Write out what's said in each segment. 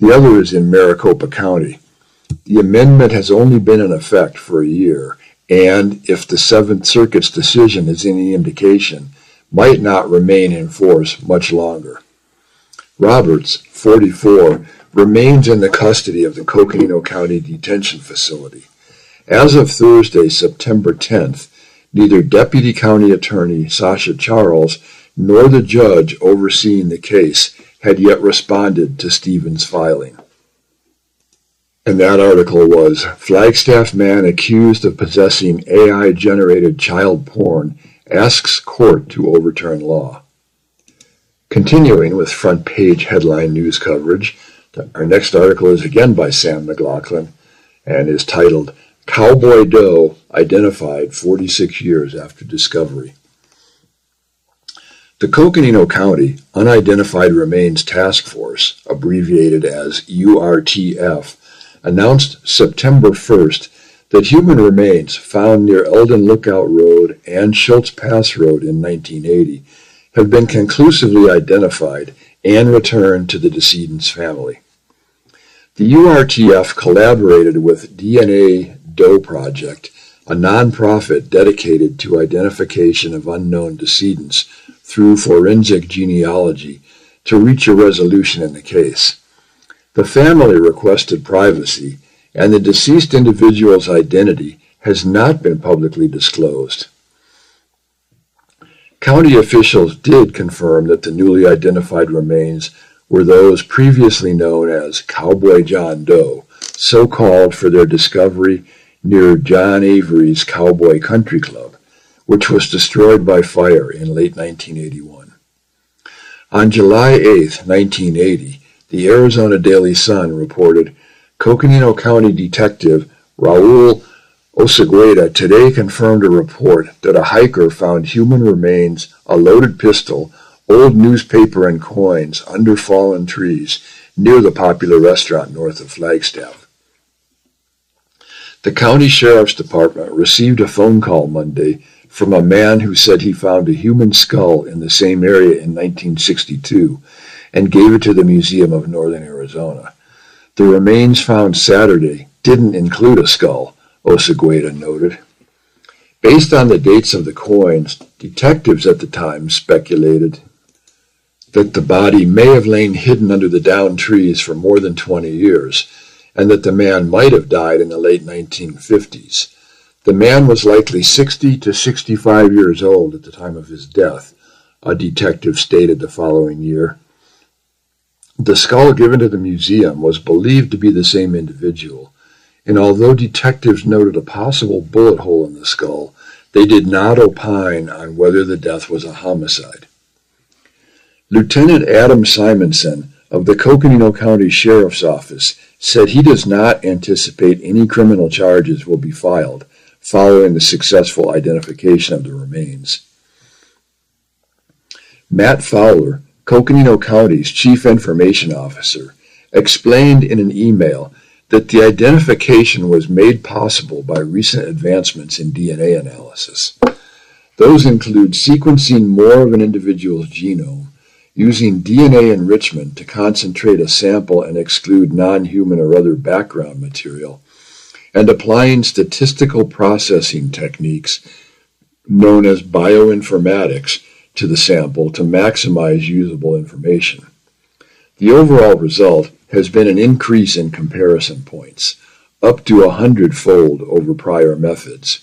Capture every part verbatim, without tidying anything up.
The other is in Maricopa County. The amendment has only been in effect for a year, and if the Seventh Circuit's decision is any indication, might not remain in force much longer. Roberts, forty-four, remains in the custody of the Coconino County Detention Facility. As of Thursday, September tenth, neither Deputy County Attorney Sasha Charles nor the judge overseeing the case had yet responded to Stevens' filing. And that article was, Flagstaff man accused of possessing A I-generated child porn asks court to overturn law. Continuing with front page headline news coverage, our next article is again by Sam McLaughlin and is titled, Cowboy Doe Identified forty-six Years After Discovery. The Coconino County Unidentified Remains Task Force, abbreviated as U R T F, announced September first that human remains found near Eldon Lookout Road and Schultz Pass Road in nineteen eighty have been conclusively identified and returned to the decedent's family. The U R T F collaborated with D N A Doe Project, a nonprofit dedicated to identification of unknown decedents through forensic genealogy, to reach a resolution in the case. The family requested privacy, and the deceased individual's identity has not been publicly disclosed. County officials did confirm that the newly identified remains were those previously known as Cowboy John Doe, so called for their discovery near John Avery's Cowboy Country Club, which was destroyed by fire in late nineteen eighty-one. On July eighth, nineteen eighty, the Arizona Daily Sun reported, Coconino County Detective Raul Osegueda today confirmed a report that a hiker found human remains, a loaded pistol, old newspaper, and coins under fallen trees near the popular restaurant north of Flagstaff. The county sheriff's department received a phone call Monday from a man who said he found a human skull in the same area in nineteen sixty-two and gave it to the Museum of Northern Arizona. The remains found Saturday didn't include a skull, Osegueda noted. Based on the dates of the coins, detectives at the time speculated that the body may have lain hidden under the downed trees for more than twenty years, and that the man might have died in the late nineteen fifties. The man was likely sixty to sixty-five years old at the time of his death, a detective stated the following year. The skull given to the museum was believed to be the same individual, and although detectives noted a possible bullet hole in the skull, they did not opine on whether the death was a homicide. Lieutenant Adam Simonson of the Coconino County Sheriff's Office said he does not anticipate any criminal charges will be filed following the successful identification of the remains. Matt Fowler, Coconino County's Chief Information Officer, explained in an email that the identification was made possible by recent advancements in D N A analysis. Those include sequencing more of an individual's genome, using D N A enrichment to concentrate a sample and exclude non-human or other background material, and applying statistical processing techniques known as bioinformatics to the sample to maximize usable information. The overall result has been an increase in comparison points, up to a hundredfold over prior methods.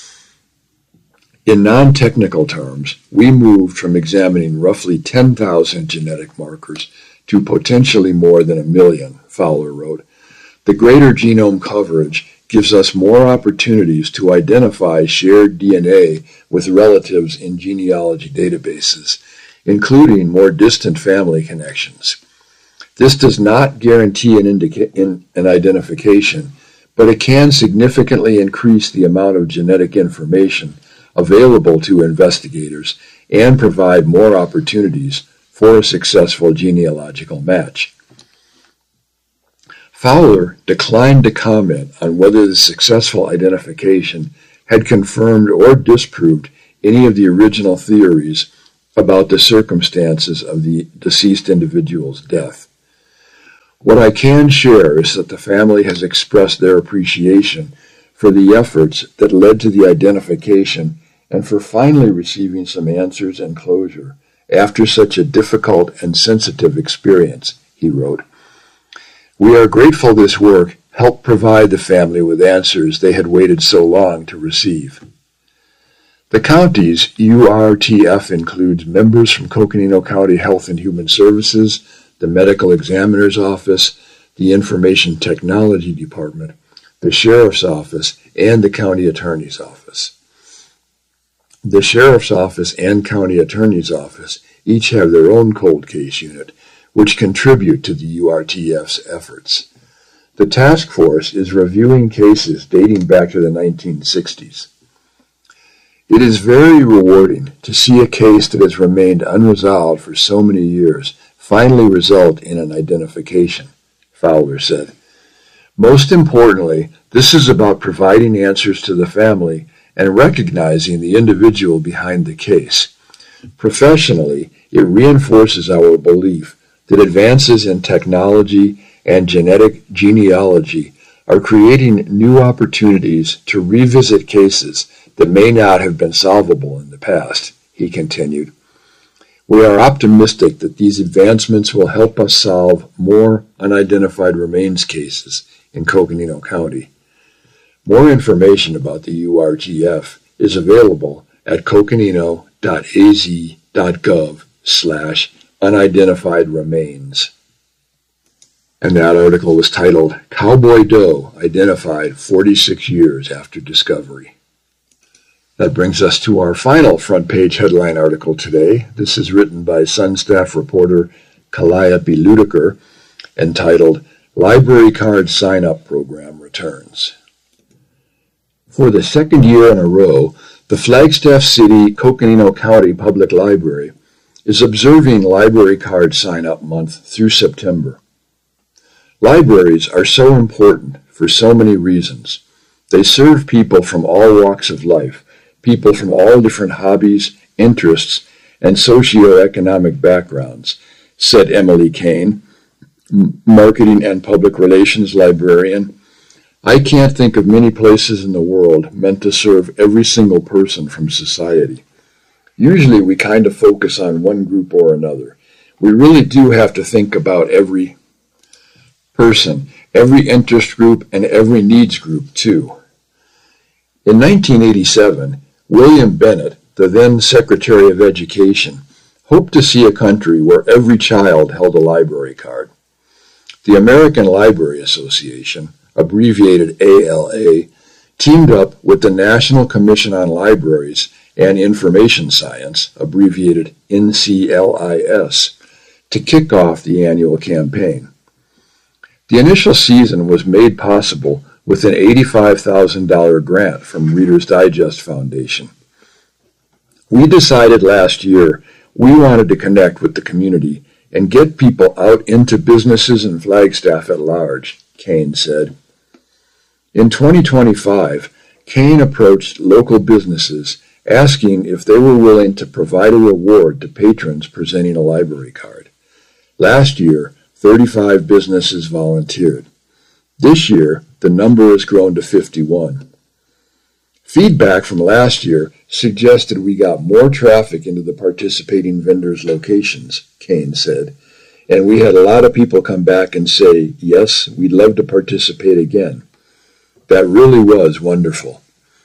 In non-technical terms, we moved from examining roughly ten thousand genetic markers to potentially more than a million, Fowler wrote. The greater genome coverage gives us more opportunities to identify shared D N A with relatives in genealogy databases, including more distant family connections. This does not guarantee an, indica- in, an identification, but it can significantly increase the amount of genetic information available to investigators and provide more opportunities for a successful genealogical match. Fowler declined to comment on whether the successful identification had confirmed or disproved any of the original theories about the circumstances of the deceased individual's death. What I can share is that the family has expressed their appreciation for the efforts that led to the identification and for finally receiving some answers and closure after such a difficult and sensitive experience, he wrote. We are grateful this work helped provide the family with answers they had waited so long to receive. The county's U R T F includes members from Coconino County Health and Human Services, the Medical Examiner's Office, the Information Technology Department, the Sheriff's Office, and the County Attorney's Office. The Sheriff's Office and County Attorney's Office each have their own cold case unit, which contribute to the U R T F's efforts. The task force is reviewing cases dating back to the nineteen sixties. It is very rewarding to see a case that has remained unresolved for so many years finally result in an identification, Fowler said. Most importantly, this is about providing answers to the family and recognizing the individual behind the case. Professionally, it reinforces our belief that advances in technology and genetic genealogy are creating new opportunities to revisit cases that may not have been solvable in the past, he continued. We are optimistic that these advancements will help us solve more unidentified remains cases in Coconino County. More information about the U R T F is available at coconino dot a z dot gov slash unidentified remains. And that article was titled, Cowboy Doe Identified forty-six Years After Discovery. That brings us to our final front page headline article today. This is written by Sun staff reporter Calliope Ludiker, entitled, Library Card Sign-Up Program Returns. For the second year in a row, the Flagstaff City Coconino County Public Library is observing Library Card Sign-Up Month through September. Libraries are so important for so many reasons. They serve people from all walks of life, people from all different hobbies, interests, and socioeconomic backgrounds, said Emily Kane, marketing and public relations librarian. I can't think of many places in the world meant to serve every single person from society. Usually we kind of focus on one group or another. We really do have to think about every person, every interest group, and every needs group too. In nineteen eighty-seven, William Bennett, the then Secretary of Education, hoped to see a country where every child held a library card. The American Library Association, abbreviated A L A, teamed up with the National Commission on Libraries and Information Science, abbreviated N C L I S, to kick off the annual campaign. The initial season was made possible with an eighty-five thousand dollars grant from Reader's Digest Foundation. We decided last year we wanted to connect with the community and get people out into businesses in Flagstaff at large, Kane said. In twenty twenty-five, Kane approached local businesses asking if they were willing to provide a reward to patrons presenting a library card. Last year, thirty-five businesses volunteered. This year, the number has grown to fifty-one. Feedback from last year suggested we got more traffic into the participating vendors' locations, Kane said, and we had a lot of people come back and say, yes, we'd love to participate again. That really was wonderful.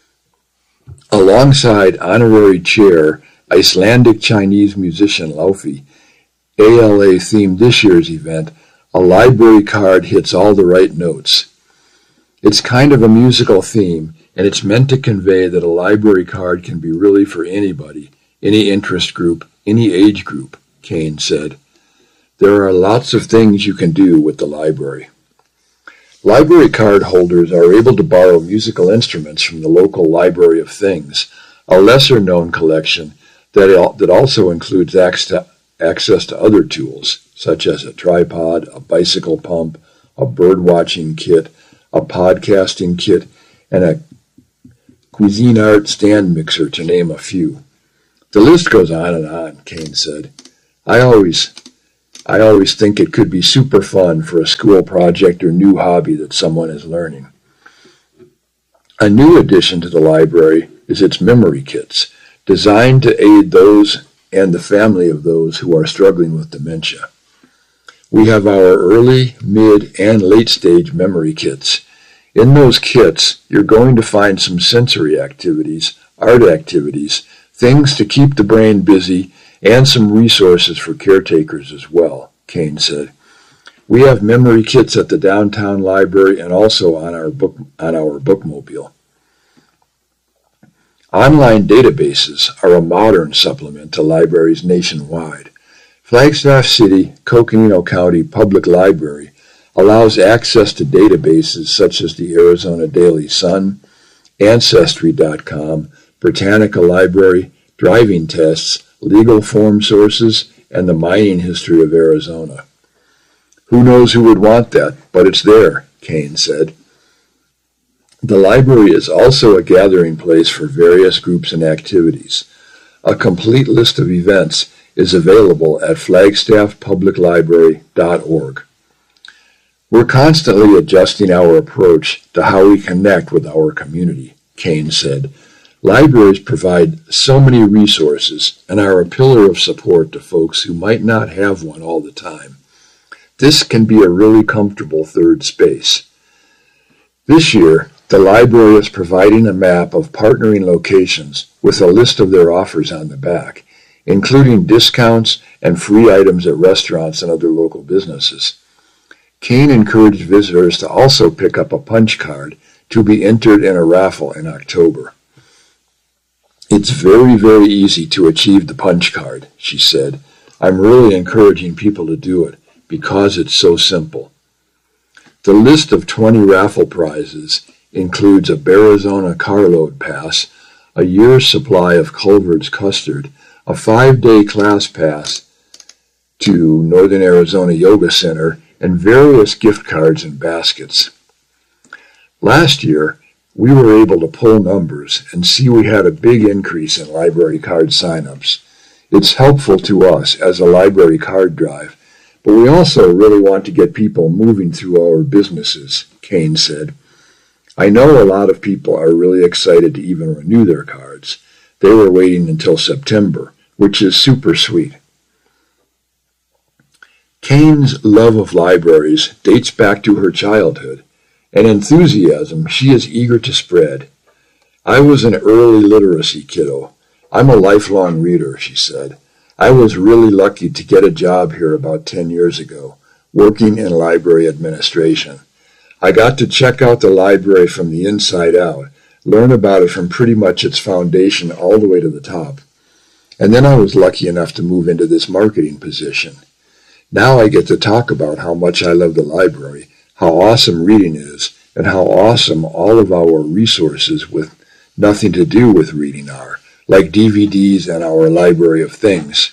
Alongside honorary chair, Icelandic Chinese musician Laufi, A L A themed this year's event, a library card hits all the right notes. It's kind of a musical theme, and it's meant to convey that a library card can be really for anybody, any interest group, any age group, Kane said. There are lots of things you can do with the library. Library card holders are able to borrow musical instruments from the local Library of Things, a lesser-known collection that, that also includes access to other tools, such as a tripod, a bicycle pump, a bird-watching kit, a podcasting kit, and a Cuisinart stand mixer, to name a few. The list goes on and on, Kane said. I always I always think it could be super fun for a school project or new hobby that someone is learning. A new addition to the library is its memory kits, designed to aid those and the family of those who are struggling with dementia. We have our early, mid, and late-stage memory kits. In those kits, you're going to find some sensory activities, art activities, things to keep the brain busy, and some resources for caretakers as well, Kane said. We have memory kits at the downtown library and also on our book on our bookmobile. Online databases are a modern supplement to libraries nationwide. Flagstaff City, Coconino County Public Library allows access to databases such as the Arizona Daily Sun, Ancestry dot com, Britannica Library, driving tests, legal form sources, and the mining history of Arizona. Who knows who would want that, but it's there, Kane said. The library is also a gathering place for various groups and activities. A complete list of events is available at flagstaff public library dot org. We're constantly adjusting our approach to how we connect with our community, Kane said. Libraries provide so many resources and are a pillar of support to folks who might not have one all the time. This can be a really comfortable third space. This year, the library is providing a map of partnering locations with a list of their offers on the back, including discounts and free items at restaurants and other local businesses. Kane encouraged visitors to also pick up a punch card to be entered in a raffle in October. It's very, very easy to achieve the punch card, she said. I'm really encouraging people to do it because it's so simple. The list of twenty raffle prizes includes a Bearizona carload pass, a year's supply of Culver's custard, a five-day class pass to Northern Arizona Yoga Center, and various gift cards and baskets. Last year, we were able to pull numbers and see we had a big increase in library card signups. It's helpful to us as a library card drive, but we also really want to get people moving through our businesses, Kane said. I know a lot of people are really excited to even renew their cards. They were waiting until September, which is super sweet. Kane's love of libraries dates back to her childhood, an enthusiasm she is eager to spread. I was an early literacy kiddo. I'm a lifelong reader, she said. I was really lucky to get a job here about ten years ago, working in library administration. I got to check out the library from the inside out, learn about it from pretty much its foundation all the way to the top. And then I was lucky enough to move into this marketing position. Now I get to talk about how much I love the library, how awesome reading is, and how awesome all of our resources with nothing to do with reading are, like D V Ds and our library of things.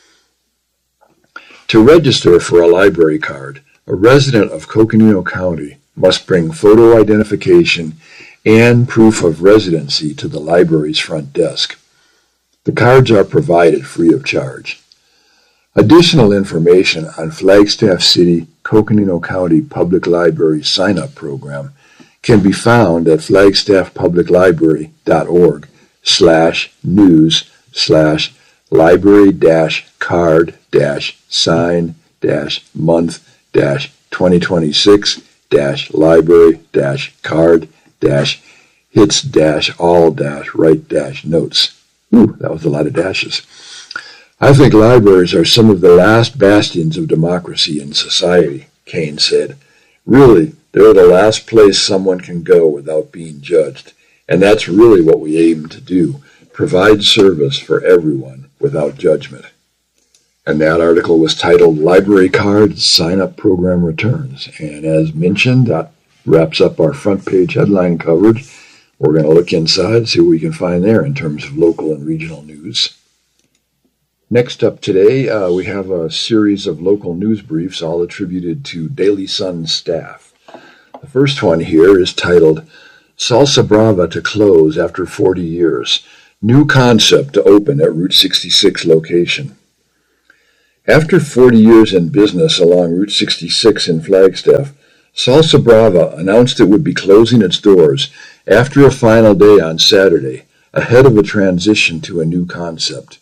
To register for a library card, a resident of Coconino County must bring photo identification and proof of residency to the library's front desk. The cards are provided free of charge. Additional information on Flagstaff City, Coconino County Public Library sign-up program can be found at flagstaff public library dot org slash news slash library dash card dash sign dash month dash twenty twenty-six dash library dash card dash hits dash all dash right dash notes. Ooh, that was a lot of dashes. I think libraries are some of the last bastions of democracy in society, Kane said. Really, they're the last place someone can go without being judged, and that's really what we aim to do, provide service for everyone without judgment. And that article was titled Library Card Sign-Up Program Returns, and as mentioned, that wraps up our front page headline coverage. We're going to look inside, see what we can find there in terms of local and regional news. Next up today, uh, we have a series of local news briefs, all attributed to Daily Sun staff. The first one here is titled, Salsa Brava to close after forty years. New concept to open at Route sixty-six location. After forty years in business along Route sixty-six in Flagstaff, Salsa Brava announced it would be closing its doors after a final day on Saturday, ahead of a transition to a new concept.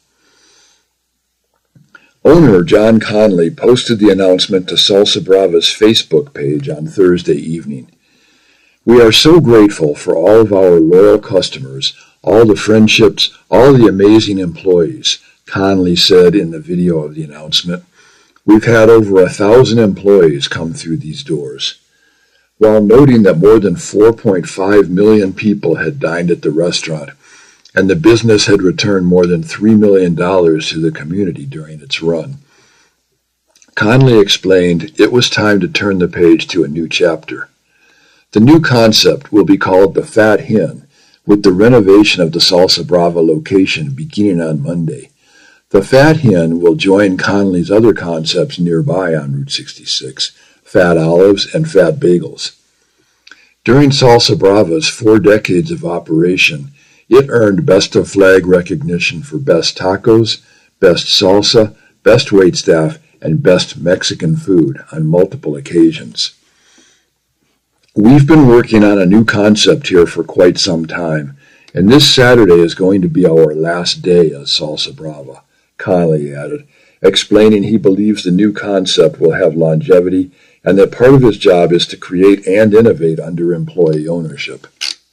Owner John Conley posted the announcement to Salsa Brava's Facebook page on Thursday evening. "We are so grateful for all of our loyal customers, all the friendships, all the amazing employees," Conley said in the video of the announcement. "We've had over a thousand employees come through these doors," while noting that more than four point five million people had dined at the restaurant, and the business had returned more than three million dollars to the community during its run. Conley explained it was time to turn the page to a new chapter. The new concept will be called the Fat Hen, with the renovation of the Salsa Brava location beginning on Monday. The Fat Hen will join Conley's other concepts nearby on Route sixty-six, Fat Olives and Fat Bagels. During Salsa Brava's four decades of operation, it earned Best of Flag recognition for Best Tacos, Best Salsa, Best Waitstaff, and Best Mexican Food on multiple occasions. "We've been working on a new concept here for quite some time, and this Saturday is going to be our last day as Salsa Brava," Conley added, explaining he believes the new concept will have longevity and that part of his job is to create and innovate under employee ownership.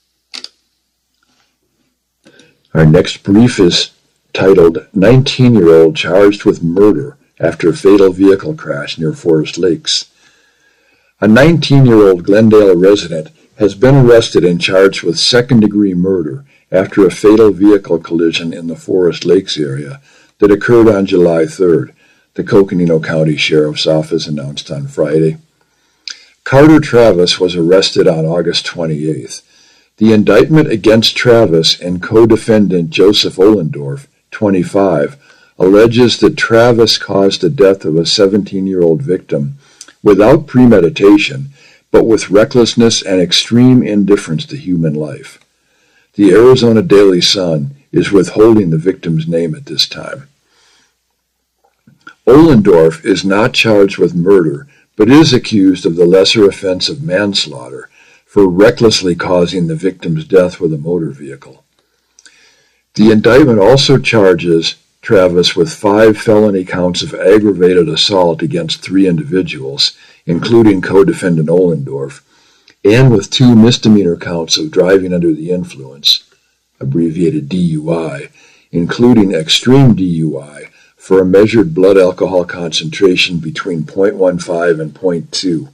Our next brief is titled nineteen-Year-Old Charged with Murder After Fatal Vehicle Crash Near Forest Lakes. A nineteen-year-old Glendale resident has been arrested and charged with second-degree murder after a fatal vehicle collision in the Forest Lakes area that occurred on July third, the Coconino County Sheriff's Office announced on Friday. Carter Travis was arrested on August twenty-eighth. The indictment against Travis and co-defendant Joseph Ohlendorf, twenty-five, alleges that Travis caused the death of a seventeen-year-old victim without premeditation, but with recklessness and extreme indifference to human life. The Arizona Daily Sun is withholding the victim's name at this time. Ohlendorf is not charged with murder, but is accused of the lesser offense of manslaughter for recklessly causing the victim's death with a motor vehicle. The indictment also charges Travis with five felony counts of aggravated assault against three individuals, including co-defendant Ohlendorf, and with two misdemeanor counts of driving under the influence, abbreviated D U I, including extreme D U I for a measured blood alcohol concentration between zero point one five and zero point two.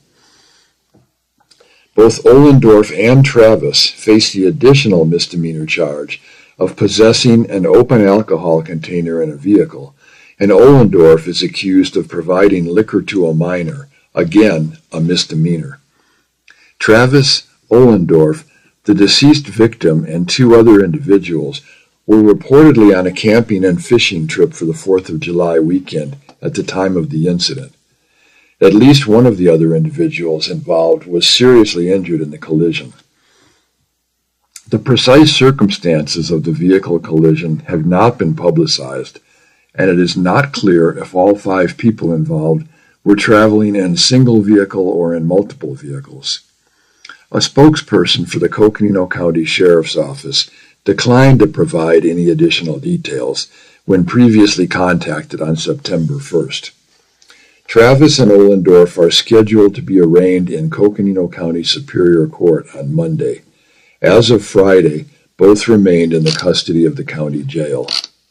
Both Ohlendorf and Travis face the additional misdemeanor charge of possessing an open alcohol container in a vehicle, and Ohlendorf is accused of providing liquor to a minor, again a misdemeanor. Travis, Ohlendorf, the deceased victim, and two other individuals were reportedly on a camping and fishing trip for the fourth of July weekend at the time of the incident. At least one of the other individuals involved was seriously injured in the collision. The precise circumstances of the vehicle collision have not been publicized, and it is not clear if all five people involved were traveling in a single vehicle or in multiple vehicles. A spokesperson for the Coconino County Sheriff's Office declined to provide any additional details when previously contacted on September first. Travis and Ohlendorf are scheduled to be arraigned in Coconino County Superior Court on Monday. As of Friday, both remained in the custody of the county jail.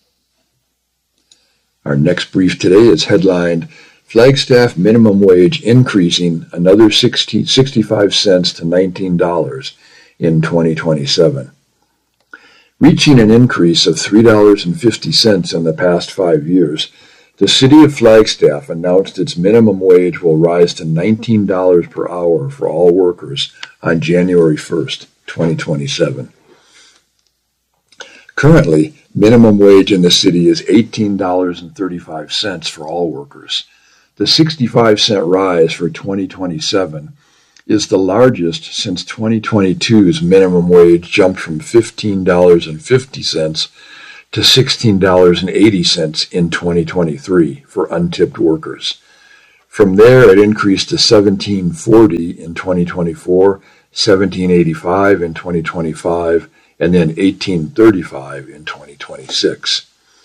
Our next brief today is headlined, Flagstaff Minimum Wage Increasing Another sixty, sixty-five cents to nineteen dollars in twenty twenty-seven. Reaching an increase of three dollars and fifty cents in the past five years, the city of Flagstaff announced its minimum wage will rise to nineteen dollars per hour for all workers on January first, twenty twenty-seven. Currently, minimum wage in the city is eighteen dollars and thirty-five cents for all workers. The sixty-five cent rise for twenty twenty-seven is the largest since twenty twenty-two's minimum wage jumped from fifteen dollars and fifty cents to sixteen dollars and eighty cents in twenty twenty-three for untipped workers. From there, it increased to seventeen forty in twenty twenty-four, seventeen eighty-five in twenty twenty-five, and then eighteen thirty-five in twenty twenty-six.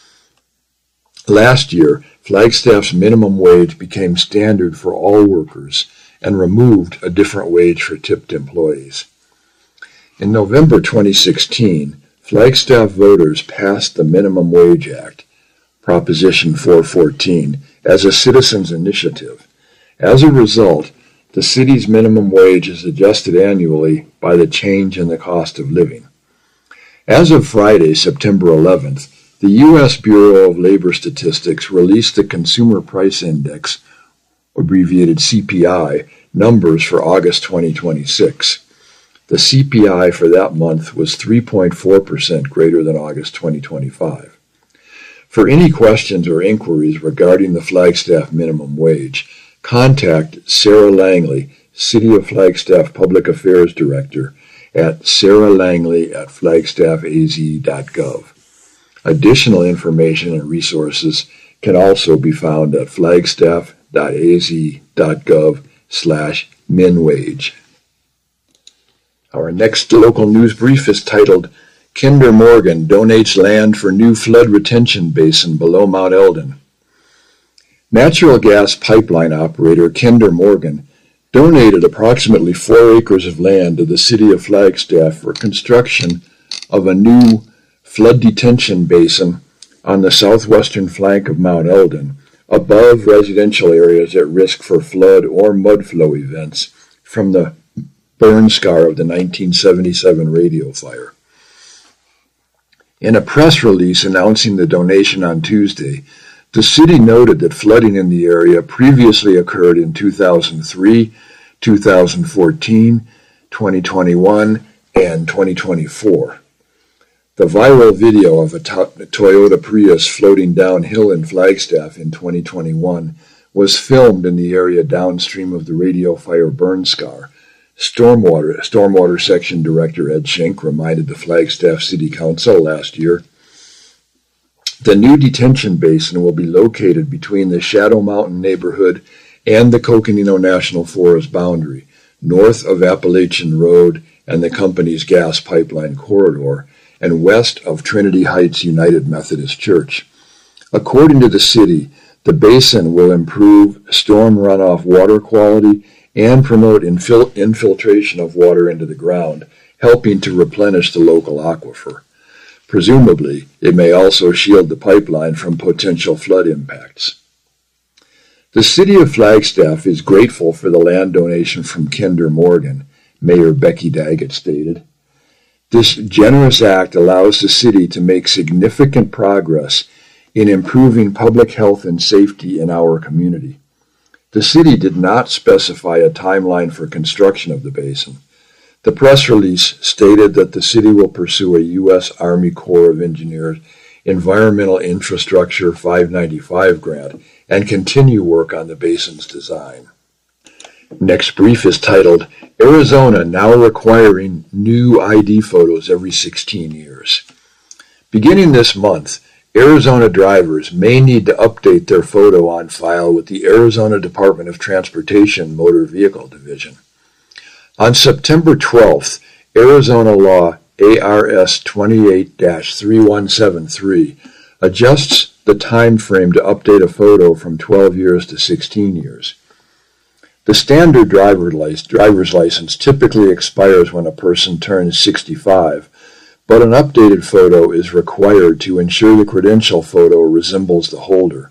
Last year, Flagstaff's minimum wage became standard for all workers and removed a different wage for tipped employees. In November twenty sixteen, Flagstaff voters passed the Minimum Wage Act, Proposition four fourteen, as a citizens' initiative. As a result, the city's minimum wage is adjusted annually by the change in the cost of living. As of Friday, September eleventh, the U S Bureau of Labor Statistics released the Consumer Price Index, abbreviated C P I, numbers for August twenty twenty-six. The C P I for that month was three point four percent greater than August twenty twenty-five. For any questions or inquiries regarding the Flagstaff minimum wage, contact Sarah Langley, City of Flagstaff Public Affairs Director, at sarah langley at flagstaff a z dot gov. Additional information and resources can also be found at flagstaff dot a z dot gov slash minwage. Our next local news brief is titled, Kinder Morgan Donates Land for New Flood Retention Basin Below Mount Eldon. Natural gas pipeline operator Kinder Morgan donated approximately four acres of land to the city of Flagstaff for construction of a new flood detention basin on the southwestern flank of Mount Eldon, above residential areas at risk for flood or mud flow events from the burn scar of the nineteen seventy-seven radio fire. In a press release announcing the donation on Tuesday, the city noted that flooding in the area previously occurred in two thousand three, two thousand fourteen, twenty twenty-one, and twenty twenty-four. The viral video of a Toyota Prius floating downhill in Flagstaff in twenty twenty-one was filmed in the area downstream of the radio fire burn scar. Stormwater, Stormwater Section Director Ed Schenk reminded the Flagstaff City Council last year. The new detention basin will be located between the Shadow Mountain neighborhood and the Coconino National Forest boundary, north of Appalachian Road and the company's gas pipeline corridor, and west of Trinity Heights United Methodist Church. According to the city, the basin will improve storm runoff water quality and promote infil- infiltration of water into the ground, helping to replenish the local aquifer. Presumably, it may also shield the pipeline from potential flood impacts. The city of Flagstaff is grateful for the land donation from Kinder Morgan, Mayor Becky Daggett stated. This generous act allows the city to make significant progress in improving public health and safety in our community. The city did not specify a timeline for construction of the basin. The press release stated that the city will pursue a U S Army Corps of Engineers Environmental Infrastructure five ninety-five grant and continue work on the basin's design. Next brief is titled, Arizona Now Requiring New I D Photos Every sixteen years. Beginning this month, Arizona drivers may need to update their photo on file with the Arizona Department of Transportation Motor Vehicle Division. On September twelfth, Arizona Law A R S twenty-eight dash thirty-one seventy-three adjusts the time frame to update a photo from twelve years to sixteen years. The standard driver lic- driver's license typically expires when a person turns sixty-five, but an updated photo is required to ensure the credential photo resembles the holder.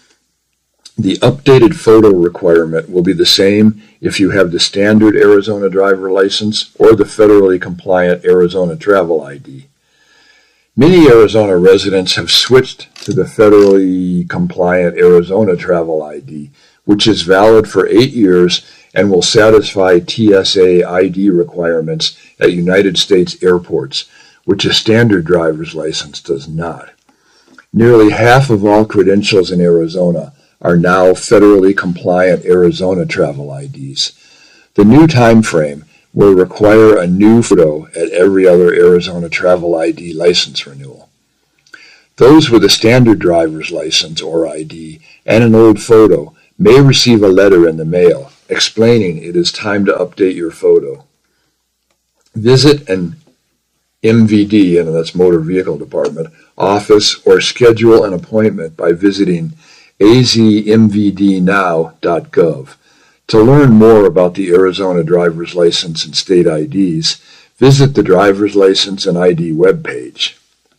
The updated photo requirement will be the same if you have the standard Arizona driver license or the federally compliant Arizona travel I D. Many Arizona residents have switched to the federally compliant Arizona travel I D, which is valid for eight years and will satisfy T S A I D requirements at United States airports, which a standard driver's license does not. Nearly half of all credentials in Arizona are now federally compliant Arizona travel I Ds. The new time frame will require a new photo at every other Arizona travel I D license renewal. Those with a standard driver's license or I D and an old photo may receive a letter in the mail explaining it is time to update your photo. Visit an M V D, and that's Motor Vehicle Department, office or schedule an appointment by visiting a z m v d now dot gov. To learn more about the Arizona driver's license and state I Ds, visit the driver's license and I D webpage.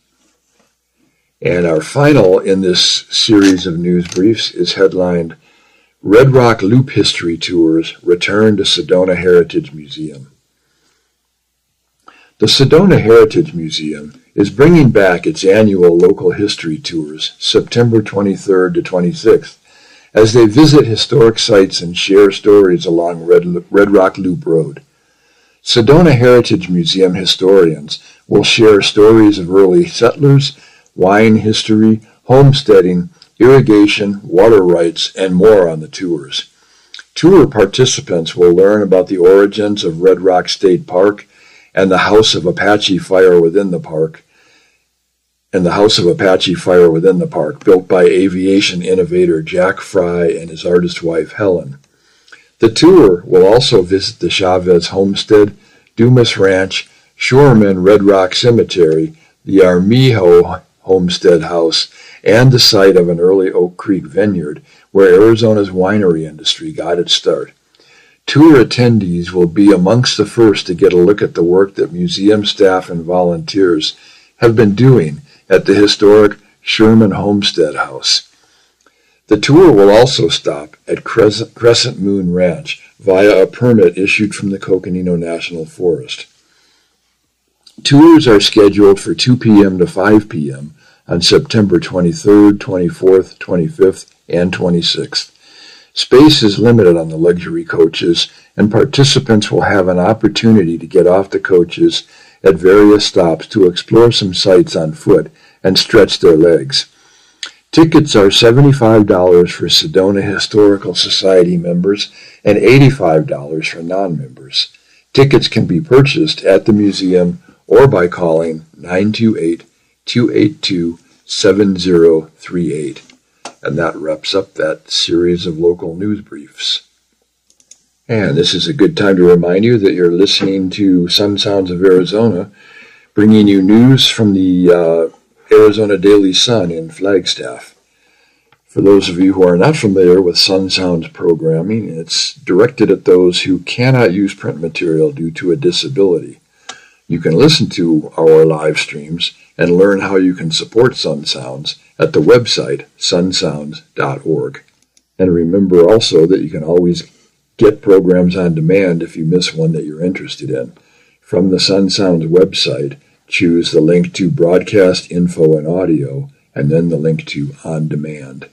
And our final in this series of news briefs is headlined, Red Rock Loop History Tours Return to Sedona Heritage Museum. The Sedona Heritage Museum is bringing back its annual local history tours September twenty-third to twenty-sixth as they visit historic sites and share stories along Red, Red Rock Loop Road. Sedona Heritage Museum historians will share stories of early settlers, wine history, homesteading, irrigation, water rights, and more on the tours. Tour participants will learn about the origins of Red Rock State Park and the House of Apache Fire within the park, and the House of Apache Fire within the park, built by aviation innovator Jack Fry and his artist wife Helen. The tour will also visit the Chavez Homestead, Dumas Ranch, Shoreman Red Rock Cemetery, the Armijo Homestead House, and the site of an early Oak Creek vineyard where Arizona's winery industry got its start. Tour attendees will be amongst the first to get a look at the work that museum staff and volunteers have been doing at the historic Sherman Homestead House. The tour will also stop at Crescent Moon Ranch via a permit issued from the Coconino National Forest. Tours are scheduled for two p.m. to five p.m. on September twenty-third, twenty-fourth, twenty-fifth, and twenty-sixth. Space is limited on the luxury coaches, and participants will have an opportunity to get off the coaches at various stops to explore some sights on foot and stretch their legs. Tickets are seventy-five dollars for Sedona Historical Society members and eighty-five dollars for non-members. Tickets can be purchased at the museum or by calling nine two eight, two eight two, seven zero three eight. And that wraps up that series of local news briefs. And this is a good time to remind you that you're listening to Sun Sounds of Arizona, bringing you news from the uh, Arizona Daily Sun in Flagstaff. For those of you who are not familiar with Sun Sounds programming, it's directed at those who cannot use print material due to a disability. You can listen to our live streams and learn how you can support Sun Sounds at the website sun sounds dot org. And remember also that you can always get programs on demand if you miss one that you're interested in. From the Sun Sounds website, choose the link to Broadcast Info and Audio, and then the link to On Demand.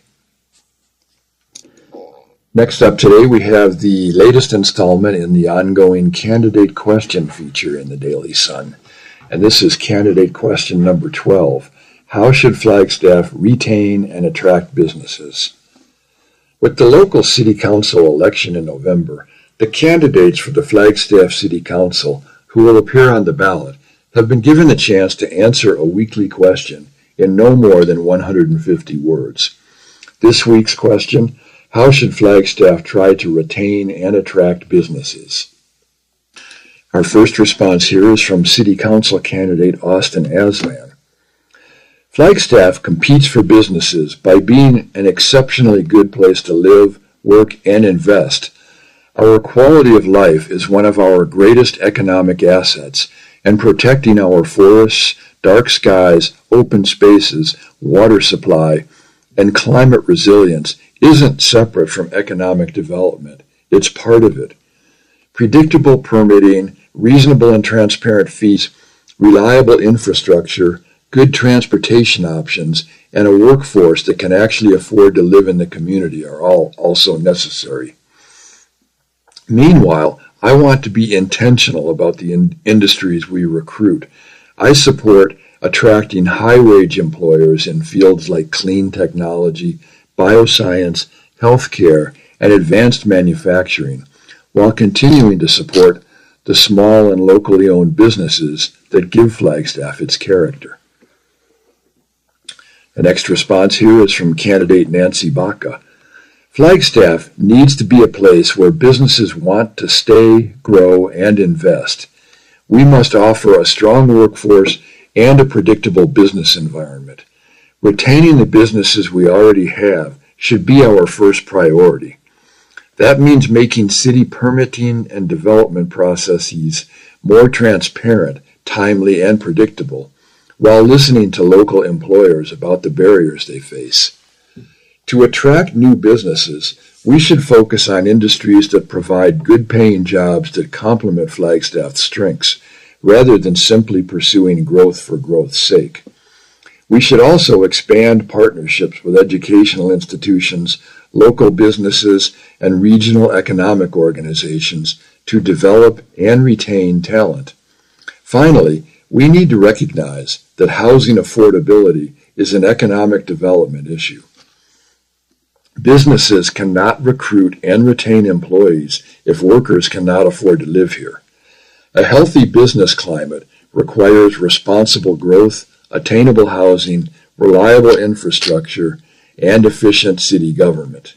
Next up today, we have the latest installment in the ongoing Candidate Question feature in the Daily Sun. And this is Candidate Question number twelve. How should Flagstaff retain and attract businesses? With the local city council election in November, the candidates for the Flagstaff City Council who will appear on the ballot have been given the chance to answer a weekly question in no more than one hundred fifty words. This week's question, how should Flagstaff try to retain and attract businesses? Our first response here is from City Council candidate Austin Aslan. Flagstaff competes for businesses by being an exceptionally good place to live, work, and invest. Our quality of life is one of our greatest economic assets, and protecting our forests, dark skies, open spaces, water supply, and climate resilience isn't separate from economic development. It's part of it. Predictable permitting, reasonable and transparent fees, reliable infrastructure, good transportation options, and a workforce that can actually afford to live in the community are all also necessary. Meanwhile, I want to be intentional about the in- industries we recruit. I support attracting high-wage employers in fields like clean technology, bioscience, healthcare, and advanced manufacturing, while continuing to support the small and locally owned businesses that give Flagstaff its character. The next response here is from candidate Nancy Baca. Flagstaff needs to be a place where businesses want to stay, grow, and invest. We must offer a strong workforce and a predictable business environment. Retaining the businesses we already have should be our first priority. That means making city permitting and development processes more transparent, timely, and predictable, while listening to local employers about the barriers they face. To attract new businesses, we should focus on industries that provide good-paying jobs that complement Flagstaff's strengths, rather than simply pursuing growth for growth's sake. We should also expand partnerships with educational institutions, local businesses, and regional economic organizations to develop and retain talent. Finally, we need to recognize that housing affordability is an economic development issue. Businesses cannot recruit and retain employees if workers cannot afford to live here. A healthy business climate requires responsible growth, attainable housing, reliable infrastructure, and efficient city government.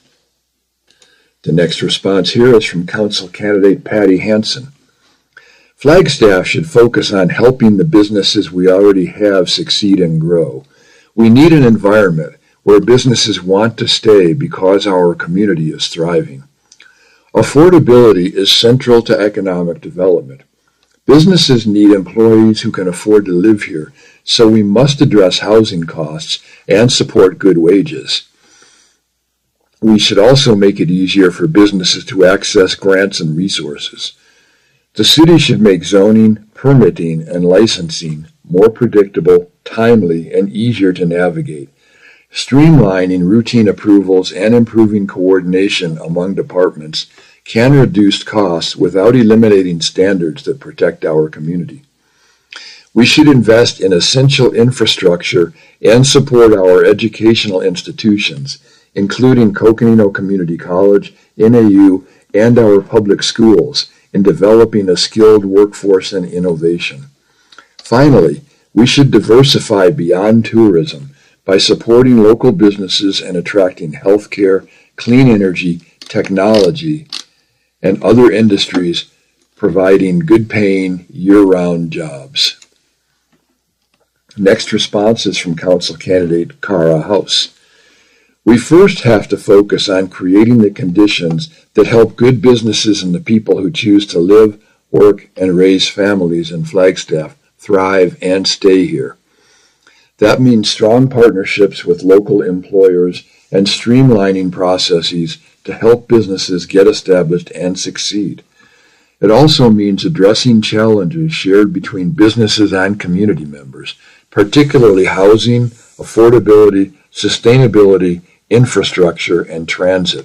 The next response here is from Council candidate Patty Hansen. Flagstaff should focus on helping the businesses we already have succeed and grow. We need an environment where businesses want to stay because our community is thriving. Affordability is central to economic development. Businesses need employees who can afford to live here, so we must address housing costs and support good wages. We should also make it easier for businesses to access grants and resources. The city should make zoning, permitting, and licensing more predictable, timely, and easier to navigate. Streamlining routine approvals and improving coordination among departments can reduce costs without eliminating standards that protect our community. We should invest in essential infrastructure and support our educational institutions, including Coconino Community College, N A U, and our public schools, in developing a skilled workforce and innovation. Finally, we should diversify beyond tourism by supporting local businesses and attracting healthcare, clean energy, technology, and other industries providing good-paying, year-round jobs. Next response is from Council candidate Cara House. We first have to focus on creating the conditions that help good businesses and the people who choose to live, work, and raise families in Flagstaff thrive and stay here. That means strong partnerships with local employers and streamlining processes to help businesses get established and succeed. It also means addressing challenges shared between businesses and community members, particularly housing, affordability, sustainability, infrastructure, and transit.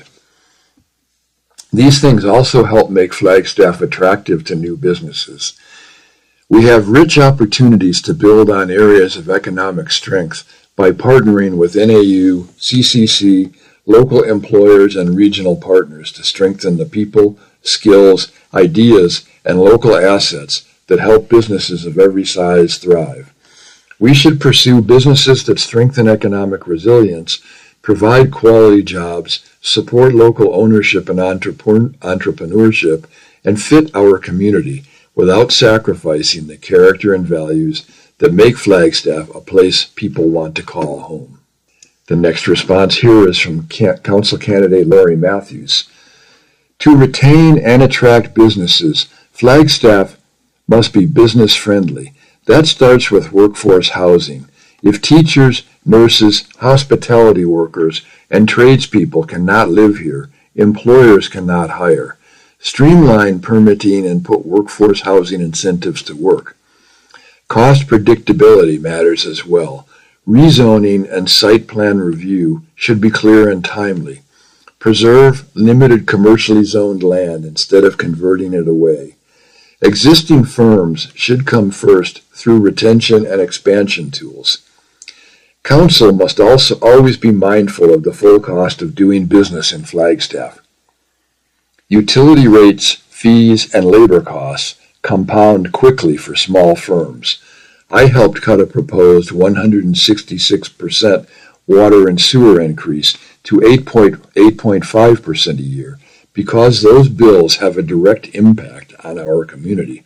These things also help make Flagstaff attractive to new businesses. We have rich opportunities to build on areas of economic strength by partnering with N A U, C C C, local employers, and regional partners to strengthen the people, skills, ideas, and local assets that help businesses of every size thrive. We should pursue businesses that strengthen economic resilience, provide quality jobs, support local ownership and entrepreneurship, and fit our community without sacrificing the character and values that make Flagstaff a place people want to call home. The next response here is from Council candidate Larry Matthews. To retain and attract businesses, Flagstaff must be business friendly. That starts with workforce housing. If teachers, nurses, hospitality workers, and tradespeople cannot live here, employers cannot hire. Streamline permitting and put workforce housing incentives to work. Cost predictability matters as well. Rezoning and site plan review should be clear and timely. Preserve limited commercially zoned land instead of converting it away. Existing firms should come first through retention and expansion tools. Council must also always be mindful of the full cost of doing business in Flagstaff. Utility rates, fees, and labor costs compound quickly for small firms. I helped cut a proposed one hundred sixty-six percent water and sewer increase to eight point five percent a year because those bills have a direct impact on our community.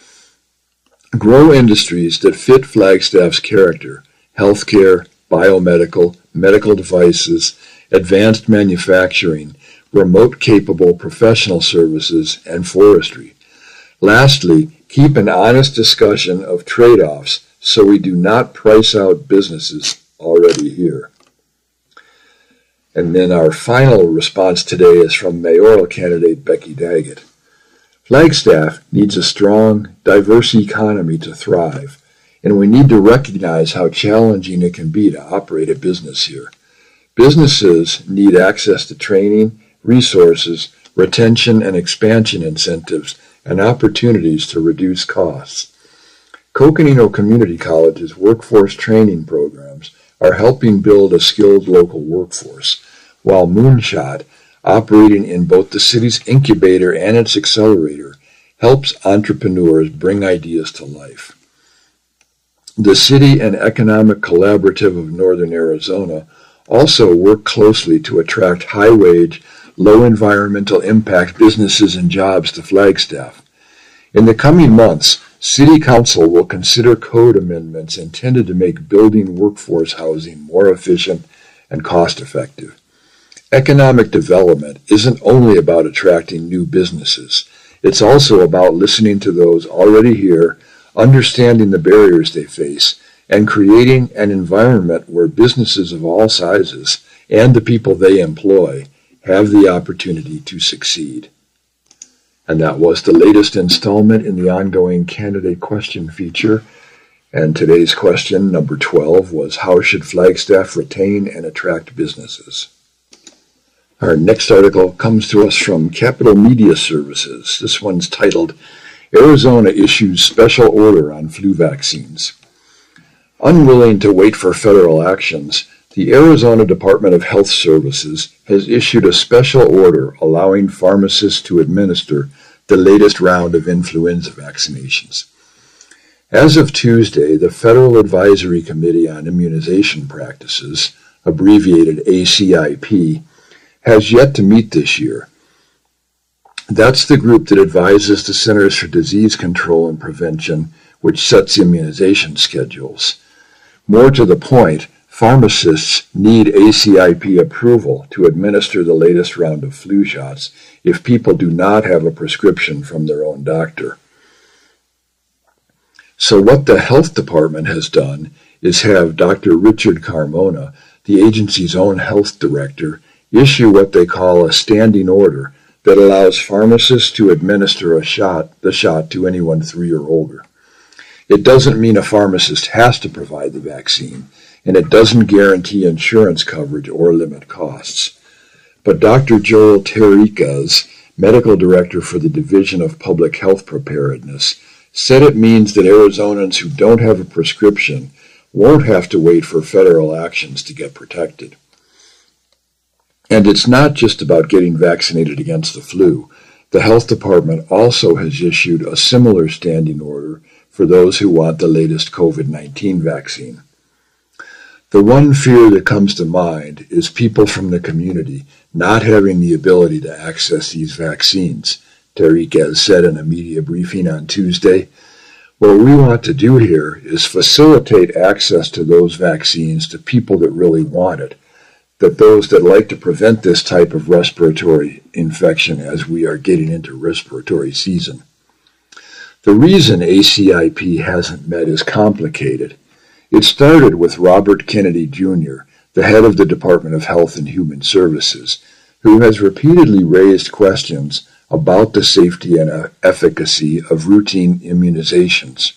Grow industries that fit Flagstaff's character: healthcare, biomedical, medical devices, advanced manufacturing, remote-capable professional services, and forestry. Lastly, keep an honest discussion of trade-offs so we do not price out businesses already here. And then our final response today is from mayoral candidate Becky Daggett. Flagstaff needs a strong, diverse economy to thrive, and we need to recognize how challenging it can be to operate a business here. Businesses need access to training, resources, retention and expansion incentives, and opportunities to reduce costs. Coconino Community College's workforce training programs are helping build a skilled local workforce, while Moonshot, operating in both the city's incubator and its accelerator, helps entrepreneurs bring ideas to life. The City and Economic Collaborative of Northern Arizona also work closely to attract high-wage, low environmental impact businesses and jobs to Flagstaff. In the coming months, City Council will consider code amendments intended to make building workforce housing more efficient and cost-effective. Economic development isn't only about attracting new businesses. It's also about listening to those already here, understanding the barriers they face, and creating an environment where businesses of all sizes and the people they employ have the opportunity to succeed. And that was the latest installment in the ongoing candidate question feature. And today's question, number twelve, was how should Flagstaff retain and attract businesses? Our next article comes to us from Capital Media Services. This one's titled, Arizona Issues Special Order on Flu Vaccines. Unwilling to wait for federal actions, the Arizona Department of Health Services has issued a special order allowing pharmacists to administer the latest round of influenza vaccinations. As of Tuesday, the Federal Advisory Committee on Immunization Practices, abbreviated A C I P, has yet to meet this year. That's the group that advises the Centers for Disease Control and Prevention, which sets immunization schedules. More to the point, pharmacists need A C I P approval to administer the latest round of flu shots if people do not have a prescription from their own doctor. So what the health department has done is have Doctor Richard Carmona, the agency's own health director, issue what they call a standing order that allows pharmacists to administer a shot, the shot to anyone three or older. It doesn't mean a pharmacist has to provide the vaccine, and it doesn't guarantee insurance coverage or limit costs. But Doctor Joel Terriquez, medical director for the Division of Public Health Preparedness, said it means that Arizonans who don't have a prescription won't have to wait for federal actions to get protected. And it's not just about getting vaccinated against the flu. The health department also has issued a similar standing order for those who want the latest COVID nineteen vaccine. The one fear that comes to mind is people from the community not having the ability to access these vaccines, Terriquez said in a media briefing on Tuesday. What we want to do here is facilitate access to those vaccines to people that really want it, that those that like to prevent this type of respiratory infection as we are getting into respiratory season. The reason A C I P hasn't met is complicated. It started with Robert Kennedy Junior, the head of the Department of Health and Human Services, who has repeatedly raised questions about the safety and efficacy of routine immunizations.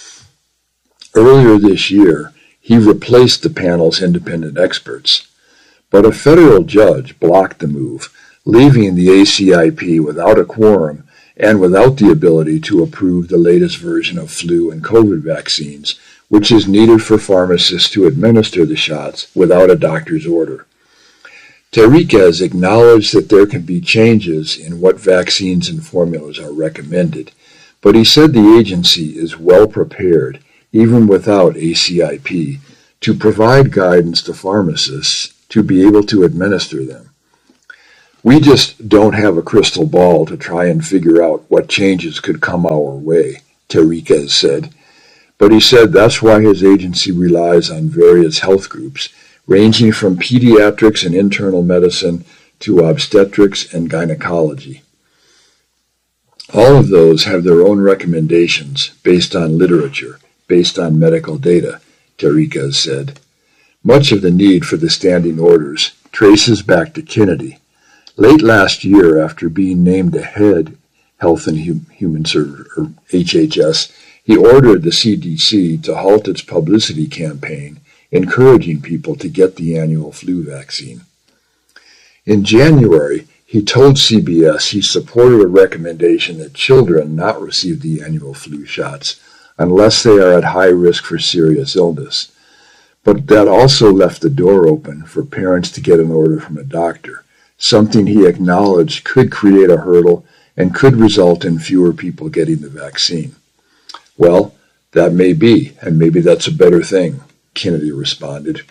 Earlier this year, he replaced the panel's independent experts. But a federal judge blocked the move, leaving the A C I P without a quorum and without the ability to approve the latest version of flu and COVID vaccines, which is needed for pharmacists to administer the shots without a doctor's order. Terriquez acknowledged that there can be changes in what vaccines and formulas are recommended, but he said the agency is well prepared, even without A C I P, to provide guidance to pharmacists to be able to administer them. We just don't have a crystal ball to try and figure out what changes could come our way, Terriquez said. But he said that's why his agency relies on various health groups, ranging from pediatrics and internal medicine to obstetrics and gynecology. All of those have their own recommendations based on literature, based on medical data, Terriquez said. Much of the need for the standing orders traces back to Kennedy. Late last year, after being named the head Health and Human Services, or H H S, he ordered the C D C to halt its publicity campaign, encouraging people to get the annual flu vaccine. In January, he told C B S he supported a recommendation that children not receive the annual flu shots unless they are at high risk for serious illness. But that also left the door open for parents to get an order from a doctor, something he acknowledged could create a hurdle and could result in fewer people getting the vaccine. Well, that may be, and maybe that's a better thing, Kennedy responded.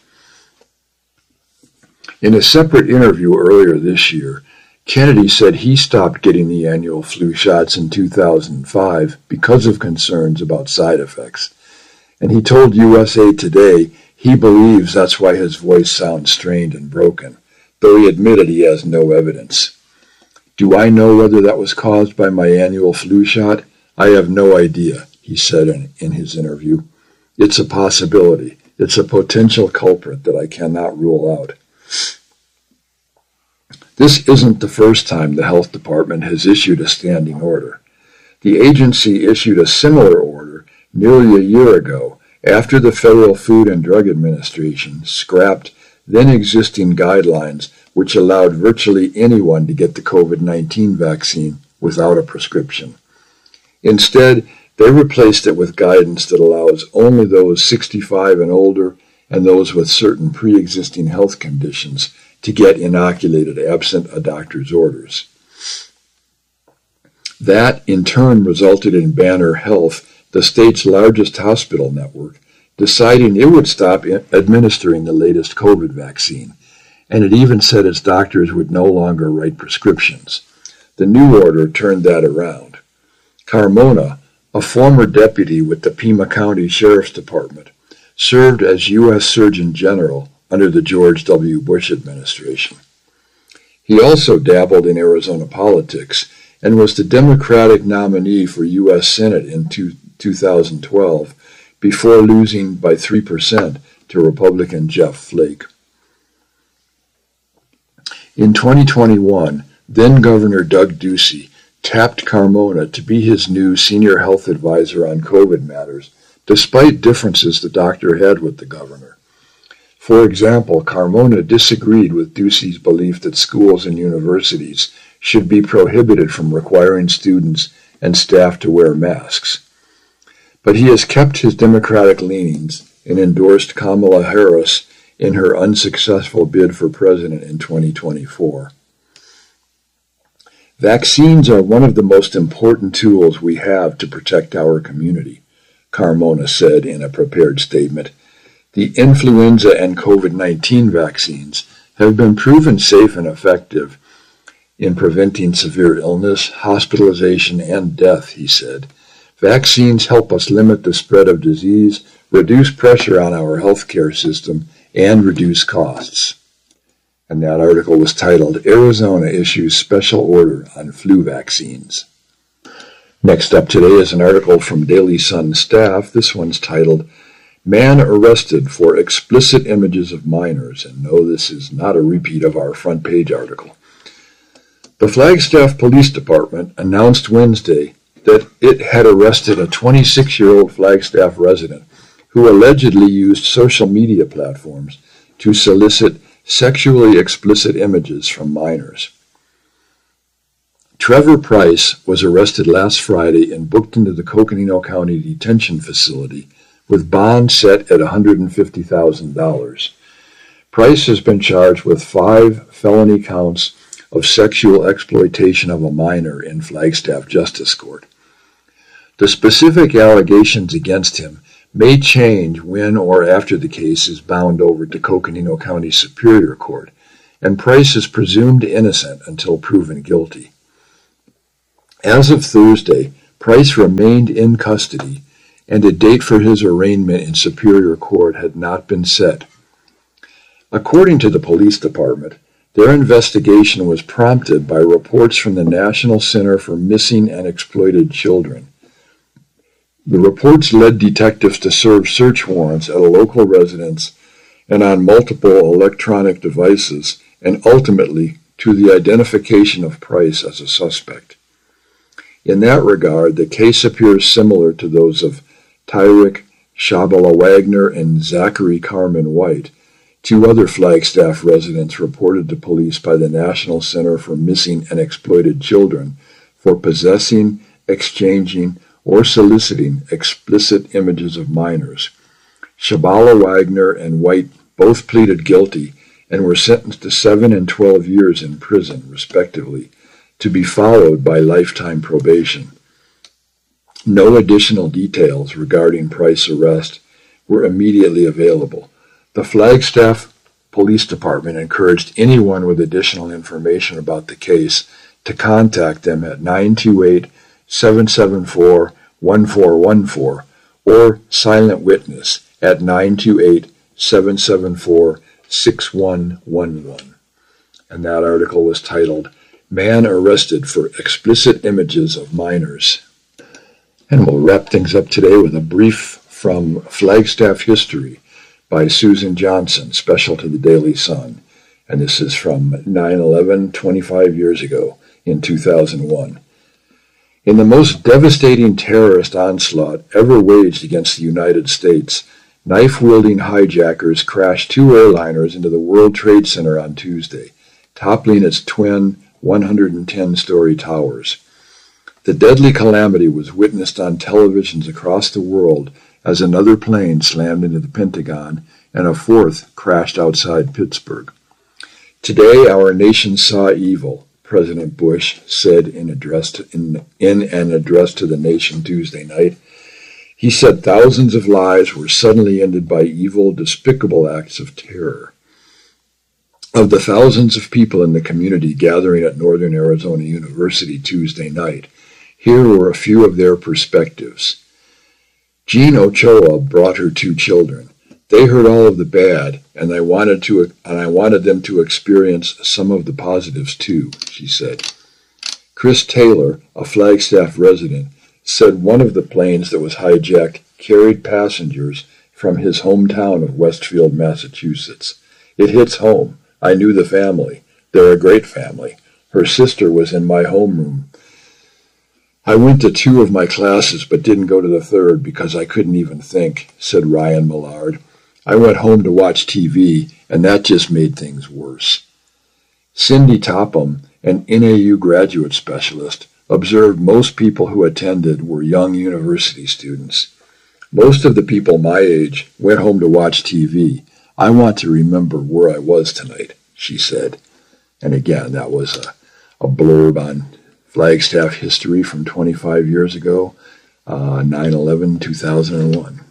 In a separate interview earlier this year, Kennedy said he stopped getting the annual flu shots in two thousand five because of concerns about side effects. And he told U S A Today he believes that's why his voice sounds strained and broken, though he admitted he has no evidence. Do I know whether that was caused by my annual flu shot? I have no idea, he said in, in his interview. It's a possibility. It's a potential culprit that I cannot rule out. This isn't the first time the health department has issued a standing order. The agency issued a similar order nearly a year ago after the Federal Food and Drug Administration scrapped then existing guidelines which allowed virtually anyone to get the COVID nineteen vaccine without a prescription. Instead, they replaced it with guidance that allows only those sixty-five and older and those with certain pre-existing health conditions to get inoculated absent a doctor's orders. That, in turn, resulted in Banner Health, the state's largest hospital network, deciding it would stop administering the latest COVID vaccine, and it even said its doctors would no longer write prescriptions. The new order turned that around. Carmona, a former deputy with the Pima County Sheriff's Department, served as U S Surgeon General under the George W. Bush administration. He also dabbled in Arizona politics and was the Democratic nominee for U S Senate in two thousand twelve before losing by three percent to Republican Jeff Flake. In twenty twenty-one, then-Governor Doug Ducey tapped Carmona to be his new senior health advisor on COVID matters, despite differences the doctor had with the governor. For example, Carmona disagreed with Ducey's belief that schools and universities should be prohibited from requiring students and staff to wear masks. But he has kept his Democratic leanings and endorsed Kamala Harris in her unsuccessful bid for president in twenty twenty-four. Vaccines are one of the most important tools we have to protect our community, Carmona said in a prepared statement. The influenza and COVID nineteen vaccines have been proven safe and effective in preventing severe illness, hospitalization, and death, he said. Vaccines help us limit the spread of disease, reduce pressure on our healthcare system, and reduce costs. And that article was titled, Arizona Issues Special Order on Flu Vaccines. Next up today is an article from Daily Sun staff. This one's titled, Man Arrested for Explicit Images of Minors. And no, this is not a repeat of our front page article. The Flagstaff Police Department announced Wednesday that it had arrested a twenty-six-year-old Flagstaff resident who allegedly used social media platforms to solicit sexually explicit images from minors. Trevor Price was arrested last Friday and booked into the Coconino County Detention Facility with bond set at one hundred fifty thousand dollars. Price has been charged with five felony counts of sexual exploitation of a minor in Flagstaff Justice Court. The specific allegations against him may change when or after the case is bound over to Coconino County Superior Court, and Price is presumed innocent until proven guilty. As of Thursday, Price remained in custody, and a date for his arraignment in Superior Court had not been set. According to the police department, their investigation was prompted by reports from the National Center for Missing and Exploited Children. The reports led detectives to serve search warrants at a local residence and on multiple electronic devices, and ultimately to the identification of Price as a suspect. In that regard, the case appears similar to those of Tyrick Shabala Wagner and Zachary Carmen White, two other Flagstaff residents reported to police by the National Center for Missing and Exploited Children for possessing, exchanging, or soliciting explicit images of minors. Shabala Wagner and White both pleaded guilty and were sentenced to seven and twelve years in prison, respectively, to be followed by lifetime probation. No additional details regarding Price's arrest were immediately available. The Flagstaff Police Department encouraged anyone with additional information about the case to contact them at nine two eight, seven seven four, one four one four or Silent Witness at nine two eight, seven seven four, six one one one. And that article was titled, Man Arrested for Explicit Images of Minors. And we'll wrap things up today with a brief from Flagstaff History by Susan Johnson, special to the Daily Sun. And this is from nine eleven, twenty-five years ago, in two thousand one. In the most devastating terrorist onslaught ever waged against the United States, knife-wielding hijackers crashed two airliners into the World Trade Center on Tuesday, toppling its twin one hundred ten story towers. The deadly calamity was witnessed on televisions across the world as another plane slammed into the Pentagon and a fourth crashed outside Pittsburgh. Today our nation saw evil, President Bush said in, address to, in, in an address to the nation Tuesday night. He said thousands of lives were suddenly ended by evil, despicable acts of terror. Of the thousands of people in the community gathering at Northern Arizona University Tuesday night, here were a few of their perspectives. Jean Ochoa brought her two children. They heard all of the bad, and I wanted to, and I wanted them to experience some of the positives too, she said. Chris Taylor, a Flagstaff resident, said one of the planes that was hijacked carried passengers from his hometown of Westfield, Massachusetts. It hits home. I knew the family. They're a great family. Her sister was in my homeroom. I went to two of my classes but didn't go to the third because I couldn't even think, said Ryan Millard. I went home to watch T V, and that just made things worse. Cindy Topham, an N A U graduate specialist, observed most people who attended were young university students. Most of the people my age went home to watch T V. I want to remember where I was tonight, she said. And again, that was a, a blurb on Flagstaff history from twenty-five years ago, uh, nine eleven, two thousand one.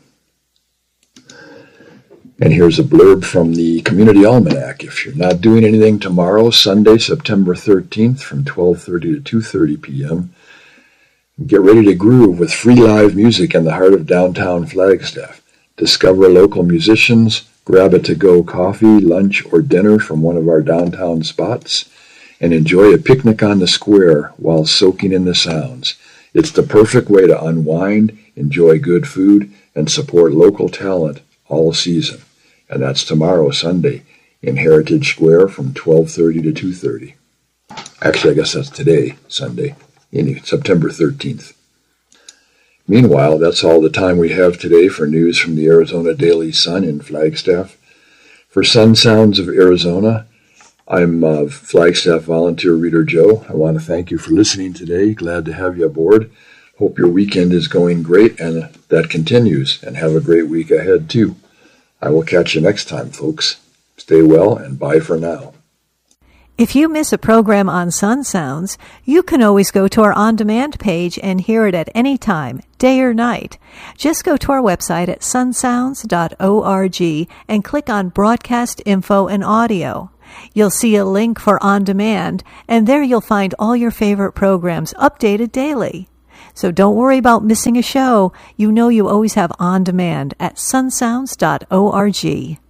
And here's a blurb from the Community Almanac. If you're not doing anything tomorrow, Sunday, September thirteenth, from twelve thirty to two thirty p.m., get ready to groove with free live music in the heart of downtown Flagstaff. Discover local musicians, grab a to-go coffee, lunch, or dinner from one of our downtown spots, and enjoy a picnic on the square while soaking in the sounds. It's the perfect way to unwind, enjoy good food, and support local talent all season. And that's tomorrow, Sunday, in Heritage Square from twelve thirty to two thirty. Actually, I guess that's today, Sunday, in September thirteenth. Meanwhile, that's all the time we have today for news from the Arizona Daily Sun in Flagstaff. For Sun Sounds of Arizona, I'm uh, Flagstaff Volunteer Reader Joe. I want to thank you for listening today. Glad to have you aboard. Hope your weekend is going great and that continues, and have a great week ahead too. I will catch you next time, folks. Stay well and bye for now. If you miss a program on Sun Sounds, you can always go to our on-demand page and hear it at any time day or night. Just go to our website at sunsounds dot org and click on Broadcast Info and Audio. You'll see a link for On Demand, and there you'll find all your favorite programs updated daily. So don't worry about missing a show. You know you always have On Demand at sunsounds dot org.